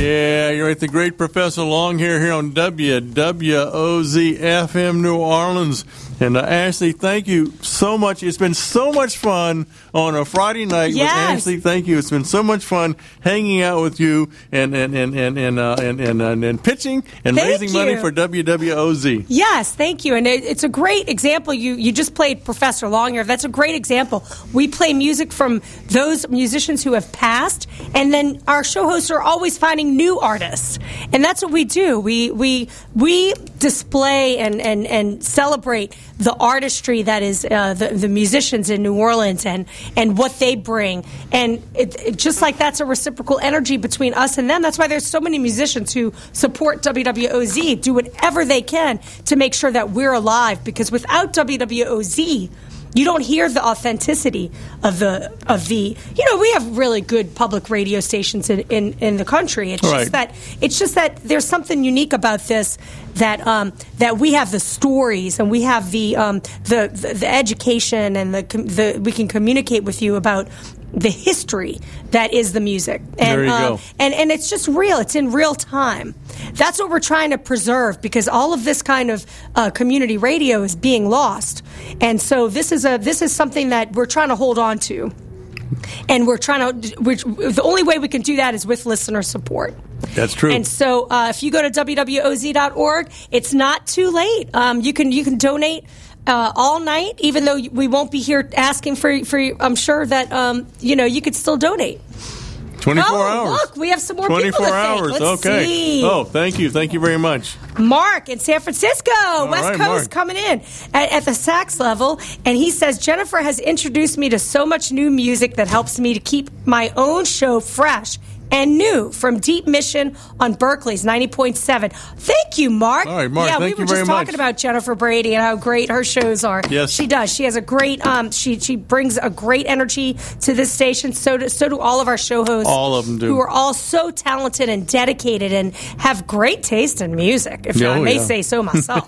Yeah, you're right. The great Professor Long here on WWOZ FM New Orleans. And Ashley, thank you so much. It's been so much fun on a Friday night with Ashley. Thank you. It's been so much fun hanging out with you and pitching and raising money for WWOZ. Yes, thank you. And it's a great example. You just played Professor Long here. That's a great example. We play music from those musicians who have passed, and then our show hosts are always finding new artists. And that's what we do. We display and celebrate the artistry that is the musicians in New Orleans and what they bring. And it just like that's a reciprocal energy between us and them. That's why there's so many musicians who support WWOZ, do whatever they can to make sure that we're alive. Because without WWOZ, you don't hear the authenticity of the we have really good public radio stations in the country. It's just that there's something unique about this that we have the stories and we have the education and the we can communicate with you about the history that is the music. And, there you go. And it's just real. It's in real time. That's what we're trying to preserve because all of this kind of community radio is being lost. And so this is something that we're trying to hold on to. And the only way we can do that is with listener support. That's true. And so if you go to WWOZ.org, it's not too late. You can donate all night, even though we won't be here asking for I'm sure that you could still donate. 24 hours. Look, we have some more people to thank. 24 hours. Let's okay. see. Oh, thank you. Thank you very much. Mark in San Francisco, West right, Coast, Mark. coming in at the sax level. And he says, Jennifer has introduced me to so much new music that helps me to keep my own show fresh and new from Deep Mission on Berkeley's 90.7. Thank you, Mark. All right, Mark, yeah, thank we were you very just much. talking about Jennifer Brady and how great her shows are. Yes. She does. She has a great, she brings a great energy to this station. So do all of our show hosts. All of them do. Who are all so talented and dedicated and have great taste in music, if I may say so myself.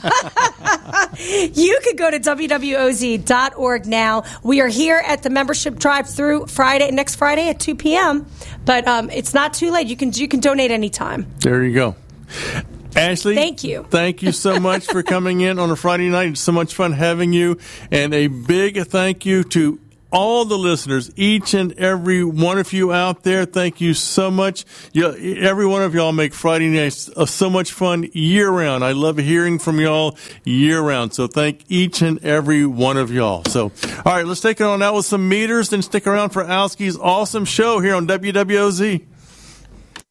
You could go to WWOZ.org now. We are here at the membership drive-through next Friday at 2 p.m., but it's not too late. You can donate anytime. There you go. Ashley, thank you. Thank you so much for coming in on a Friday night. It's so much fun having you. And a big thank you to all the listeners, each and every one of you out there. Thank you so much. Every one of y'all make Friday nights so much fun year-round. I love hearing from y'all year-round. So thank each and every one of y'all. So, all right, let's take it on out with some meters and stick around for Alski's awesome show here on WWOZ.